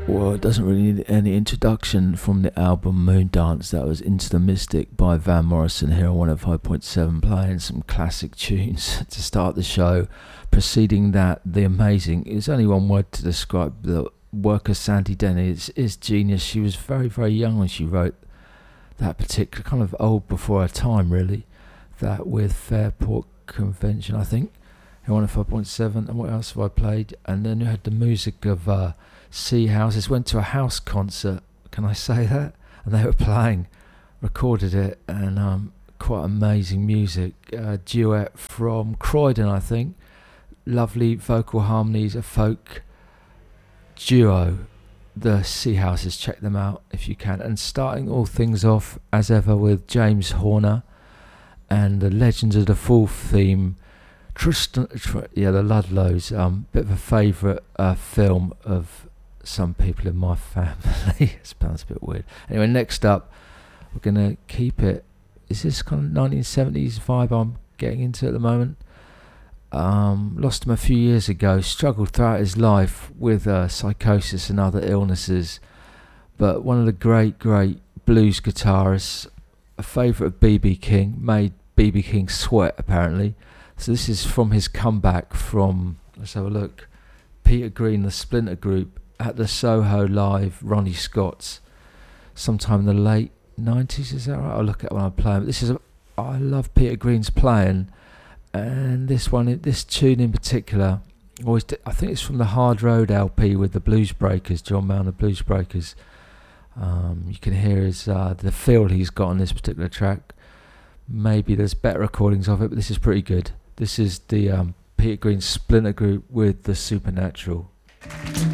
Well, it doesn't really need any introduction from the album Moondance. That was Into the Mystic by Van Morrison here on 105.7, playing some classic tunes to start the show. Preceding that, The Amazing. It's only one word to describe the work of Sandy Denny. It's genius. She was very, very young when she wrote that particular, kind of old before her time, really. That with Fairport Convention, I think, here on 105.7. And what else have I played? And then you had the music of Sea Houses. Went to a house concert, can I say that? And they were playing, recorded it, and quite amazing music. Duet from Croydon, I think. Lovely vocal harmonies, a folk duo. The Sea Houses, check them out if you can. And starting all things off, as ever, with James Horner and the Legends of the Fall theme. Tristan, the Ludlows, bit of a favourite film of some people in my family. It sounds a bit weird. Anyway, next up, we're going to keep it. Is this kind of 1970s vibe I'm getting into at the moment? Lost him a few years ago, struggled throughout his life with psychosis and other illnesses, but one of the great blues guitarists, a favourite of B.B. King, made B.B. King sweat apparently. So this is from his comeback from, let's have a look, Peter Green, the Splinter Group, at the Soho Live, Ronnie Scott's, sometime in the late 90s, is that right? I'll look at when I play him. I love Peter Green's playing, and this tune in particular, I think it's from the Hard Road LP with the Blues Breakers, John Mayall, the Blues Breakers. You can hear the feel he's got on this particular track. Maybe there's better recordings of it, but this is pretty good. This is the Peter Green Splinter Group with the Supernatural.